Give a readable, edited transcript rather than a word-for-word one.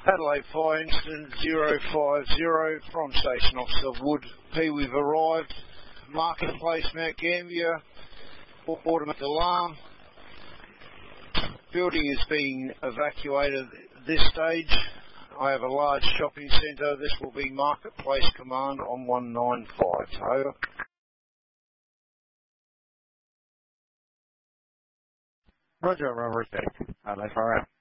Adelaide Fire Incident 050 from Station Officer Wood P. We've arrived. Marketplace, Mount Gambier. Automatic alarm. Building is being evacuated at this stage. I have a large shopping centre. This will be Marketplace Command on 195. Over. Roger, Robert. Adelaide Fire.